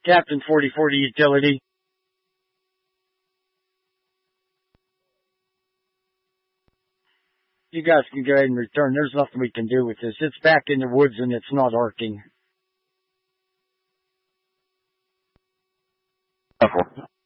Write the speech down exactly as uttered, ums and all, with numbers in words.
Captain forty forty Utility. You guys can go ahead and return. There's nothing we can do with this. It's back in the woods and it's not arcing.